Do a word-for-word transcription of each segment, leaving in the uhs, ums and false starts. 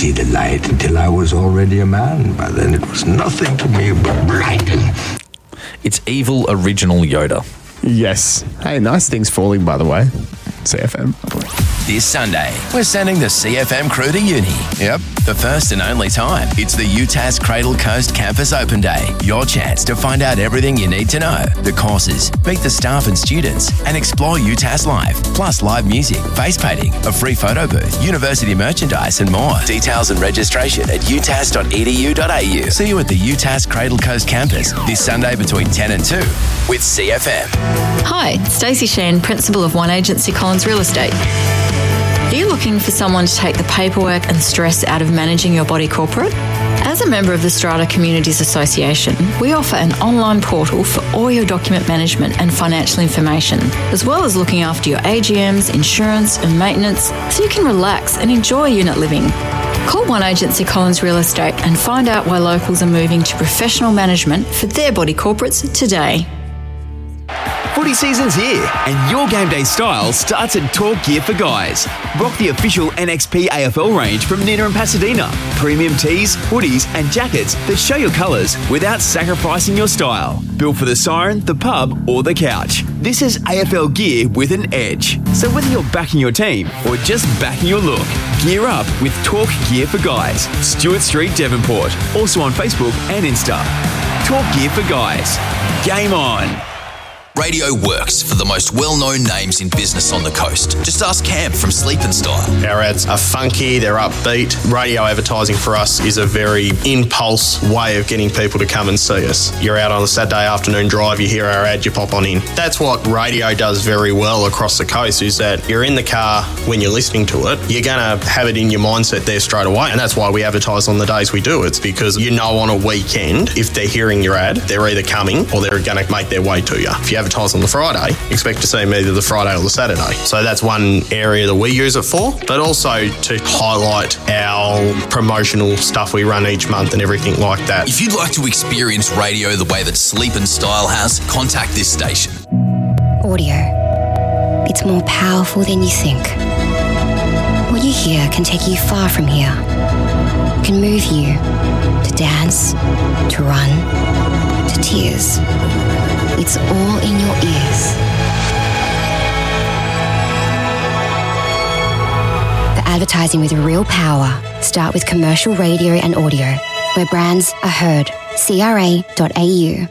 see the light until I was already a man. By then it was nothing to me but blinding. It's evil original Yoda. Yes. Hey, nice things falling, by the way. C F M. This Sunday, we're sending the C F M crew to uni. Yep, the first and only time. It's the UTAS Cradle Coast Campus Open Day. Your chance to find out everything you need to know. The courses, meet the staff and students, and explore UTAS Live. Plus live music, face painting, a free photo booth, university merchandise and more. Details and registration at utas dot e d u dot a u. See you at the UTAS Cradle Coast Campus this Sunday between ten and two with C F M. Hi, Stacey Shan, Principal of One Agency Collins Real Estate. Are you looking for someone to take the paperwork and stress out of managing your body corporate? As a member of the Strata Communities Association, we offer an online portal for all your document management and financial information, as well as looking after your A G Ms, insurance and maintenance, so you can relax and enjoy unit living. Call One Agency Collins Real Estate and find out why locals are moving to professional management for their body corporates today. Footy season's here, and your game day style starts at Talk Gear for Guys. Rock the official N X P A F L range from Nina and Pasadena. Premium tees, hoodies, and jackets that show your colours without sacrificing your style. Built for the siren, the pub, or the couch. This is A F L gear with an edge. So whether you're backing your team or just backing your look, gear up with Talk Gear for Guys. Stewart Street, Devonport. Also on Facebook and Insta. Talk Gear for Guys. Game on. Radio works for the most well-known names in business on the coast. Just ask Cam from Sleep and Style. Our ads are funky, they're upbeat. Radio advertising for us is a very impulse way of getting people to come and see us. You're out on a Saturday afternoon drive, you hear our ad, you pop on in. That's what radio does very well across the coast, is that you're in the car when you're listening to it, you're going to have it in your mindset there straight away, and that's why we advertise on the days we do. It's because you know on a weekend, if they're hearing your ad, they're either coming or they're going to make their way to you. If you advertise on the Friday, expect to see them either the Friday or the Saturday. So that's one area that we use it for, but also to highlight our promotional stuff we run each month and everything like that. If you'd like to experience radio the way that Sleep and Style has, contact this station. Audio. It's more powerful than you think. What you hear can take you far from here. It can move you to dance, to run, to tears. It's all in your ears. For advertising with real power, start with commercial radio and audio, where brands are heard. C R A dot A U.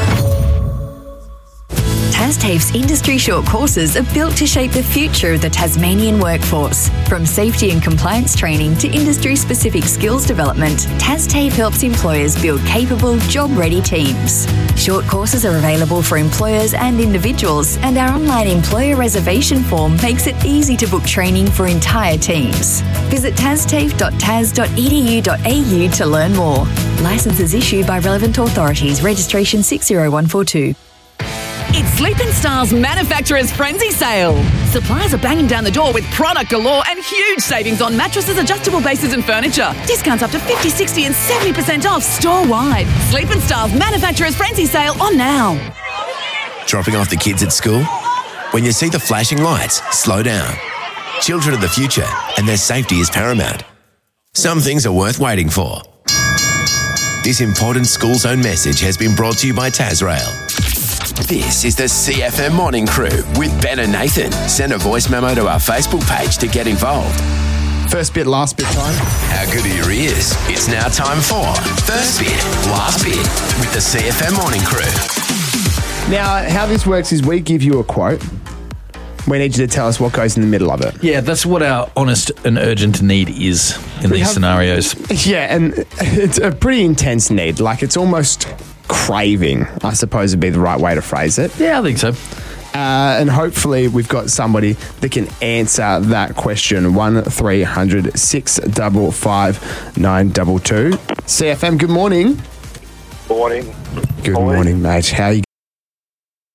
TasTAFE's industry short courses are built to shape the future of the Tasmanian workforce. From safety and compliance training to industry-specific skills development, TasTAFE helps employers build capable, job-ready teams. Short courses are available for employers and individuals, and our online employer reservation form makes it easy to book training for entire teams. Visit tastafe dot tas dot e d u dot a u to learn more. Licenses issued by relevant authorities. Registration six zero one four two. It's Sleep and Style's Manufacturer's Frenzy Sale. Suppliers are banging down the door with product galore and huge savings on mattresses, adjustable bases and furniture. Discounts up to fifty, sixty and seventy percent off store-wide. Sleep and Style's Manufacturer's Frenzy Sale on now. Dropping off the kids at school? When you see the flashing lights, slow down. Children are the future and their safety is paramount. Some things are worth waiting for. This important school zone message has been brought to you by Tasrail. This is the C F M Morning Crew with Ben and Nathan. Send a voice memo to our Facebook page to get involved. First bit, last bit time. How good are your ears? It's now time for First Bit, Last Bit with the C F M Morning Crew. Now, how this works is we give you a quote. We need you to tell us what goes in the middle of it. Yeah, that's what our honest and urgent need is in We these have- scenarios. Yeah, and it's a pretty intense need. Like, it's almost craving, I suppose would be the right way to phrase it. Yeah, I think so. Uh, and hopefully we've got somebody that can answer that question. one three hundred six five five nine two two. C F M, good morning. Morning. Good Morning. morning, mate. How are you